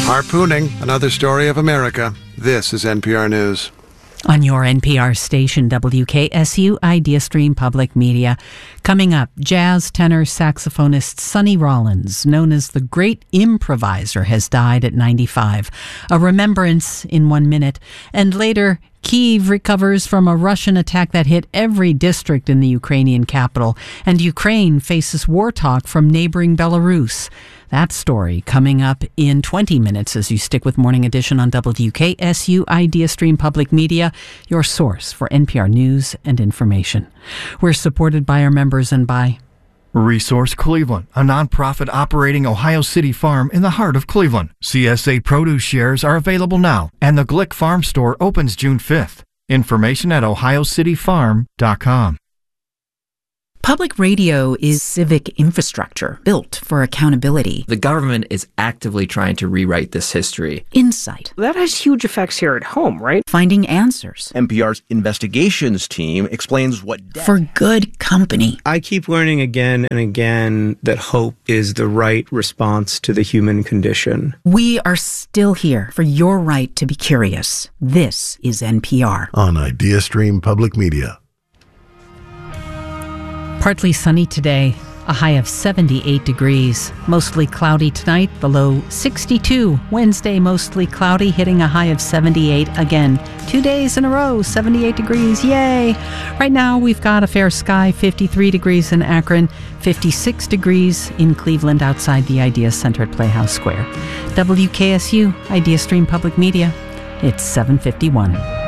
Harpooning, another story of America. This is NPR News. On your NPR station, WKSU Idea Stream Public Media. Coming up, jazz tenor saxophonist Sonny Rollins, known as the Great Improviser, has died at 95. A remembrance in 1 minute. And later, Kyiv recovers from a Russian attack that hit every district in the Ukrainian capital. And Ukraine faces war talk from neighboring Belarus. That story coming up in 20 minutes as you stick with Morning Edition on WKSU Idea Stream Public Media, your source for NPR news and information. We're supported by our members and by Resource Cleveland, a nonprofit operating Ohio City farm in the heart of Cleveland. CSA produce shares are available now, and the Glick Farm Store opens June 5th. Information at ohiocityfarm.com. Public radio is civic infrastructure built for accountability. The government is actively trying to rewrite this history. Insight. That has huge effects here at home, right? Finding answers. NPR's investigations team explains what... For good company. I keep learning again and again that hope is the right response to the human condition. We are still here for your right to be curious. This is NPR. On Idea Stream Public Media. Partly sunny today, a high of 78 degrees. Mostly cloudy tonight, the low 62. Wednesday, mostly cloudy, hitting a high of 78 again. 2 days in a row, 78 degrees, yay! Right now, we've got a fair sky, 53 degrees in Akron, 56 degrees in Cleveland outside the Idea Center at Playhouse Square. WKSU, Idea Stream Public Media, it's 7:51.